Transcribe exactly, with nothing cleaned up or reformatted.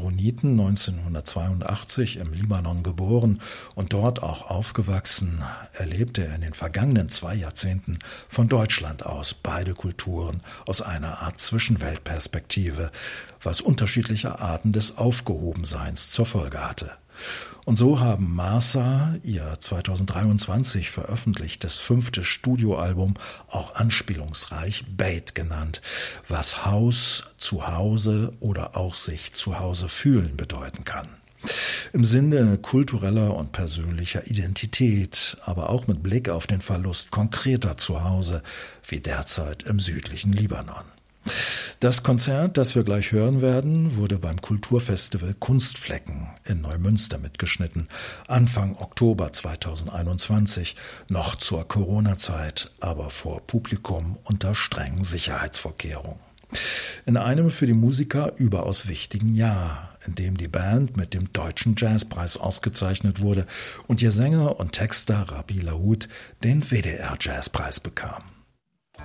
Maroniten, neunzehnhundertzweiundachtzig im Libanon geboren und dort auch aufgewachsen, erlebte er in den vergangenen zwei Jahrzehnten von Deutschland aus beide Kulturen aus einer Art Zwischenweltperspektive, was unterschiedliche Arten des Aufgehobenseins zur Folge hatte. Und so haben Marsa ihr zweitausenddreiundzwanzig veröffentlichtes fünftes Studioalbum auch anspielungsreich Beit genannt, was Haus, Zuhause oder auch sich zu Hause fühlen bedeuten kann. Im Sinne kultureller und persönlicher Identität, aber auch mit Blick auf den Verlust konkreter Zuhause, wie derzeit im südlichen Libanon. Das Konzert, das wir gleich hören werden, wurde beim Kulturfestival Kunstflecken in Neumünster mitgeschnitten, Anfang Oktober zweitausendeinundzwanzig, noch zur Corona-Zeit, aber vor Publikum unter strengen Sicherheitsvorkehrungen. In einem für die Musiker überaus wichtigen Jahr, in dem die Band mit dem Deutschen Jazzpreis ausgezeichnet wurde und ihr Sänger und Texter Rabi Laoud den W D R-Jazzpreis bekam.